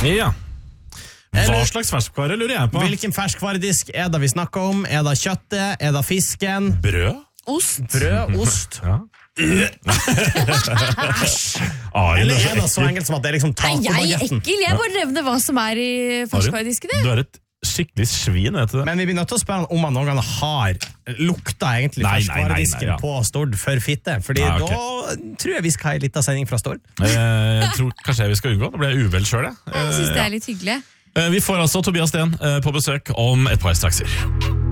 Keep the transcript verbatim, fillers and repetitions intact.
Ja. Hva slags ferskvare lurer jeg på? Hvilken ferskvaredisk er det vi snakker om? Er det kjøttet? Er det fisken? Brød? Ost. Brød, ost? Ja. Eller er det så enkelt som at det er liksom Nei, jeg er tacobagetten? ekkel. Jeg bare nevner hva som er i ferskvaredisken. Du er et skikkelig svin, vet du det? Men vi blir nødt til å spørre om han noen gang har lukta egentlig Nei, nei, nei, ferskvaredisken nei, ja. på Stord for fitte. Fordi Ja, ok. da tror jeg vi skal ha en liten sending fra Stord. Eh, Jeg tror kanskje vi skal unngå. Nå ble jeg uvel selv, jeg. Jeg synes det Eh, er litt hyggelig. ja. Eh, Vi får altså Tobias Sten eh, på besøk om et par strakser.